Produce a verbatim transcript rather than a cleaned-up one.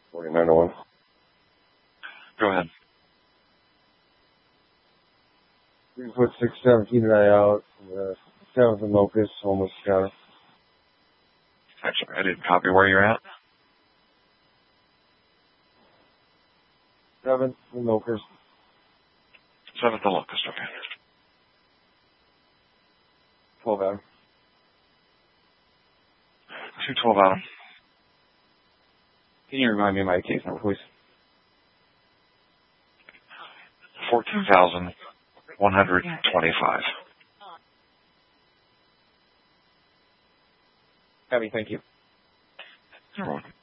forty-nine oh one. Go ahead. Three foot six, seventeen and I out. Uh, seventh and Locust, homeless counter. Actually, I didn't copy where you're at. Seventh and Locust. Seventh and Locust, okay. twelve Adam. two twelve Adam. Can you remind me of my case number, please? fourteen thousand one hundred twenty-five. Abby, thank you. You're welcome.